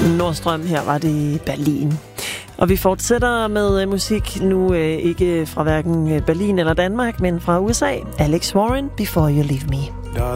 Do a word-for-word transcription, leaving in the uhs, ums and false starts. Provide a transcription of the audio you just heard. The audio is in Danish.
Nordstrøm, her var det Berlin. Og vi fortsætter med musik nu, ikke fra hverken Berlin eller Danmark, men fra U S A. Alex Warren, Before You Leave Me.